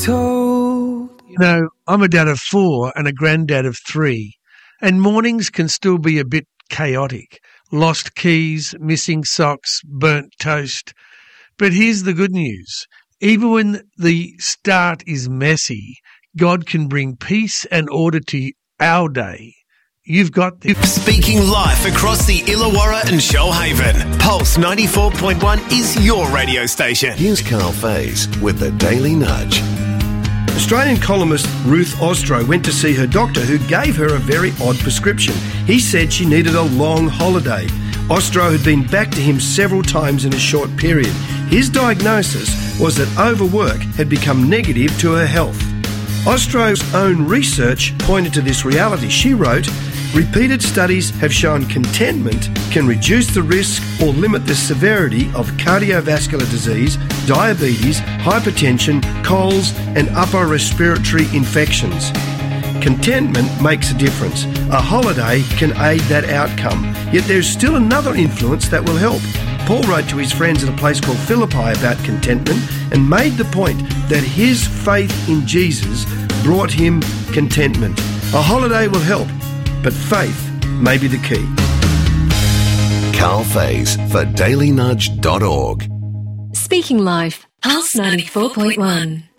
You know, I'm a dad of 4 and a granddad of 3, and mornings can still be a bit chaotic. Lost keys, missing socks, burnt toast. But here's the good news. Even when the start is messy, God can bring peace and order to our day. You've got this. Speaking live across the Illawarra and Shoalhaven, Pulse 94.1 is your radio station. Here's Carl Faze with the Daily Nudge. Australian columnist Ruth Ostro went to see her doctor, who gave her a very odd prescription. He said she needed a long holiday. Ostro had been back to him several times in a short period. His diagnosis was that overwork had become negative to her health. Ostro's own research pointed to this reality. She wrote, "Repeated studies have shown contentment can reduce the risk or limit the severity of cardiovascular disease, diabetes, hypertension, colds, and upper respiratory infections. Contentment makes a difference. A holiday can aid that outcome. Yet there's still another influence that will help." Paul wrote to his friends at a place called Philippi about contentment and made the point that his faith in Jesus brought him contentment. A holiday will help, but faith may be the key. Carl Faze for dailynudge.org. Speaking Life, Pulse 94.1.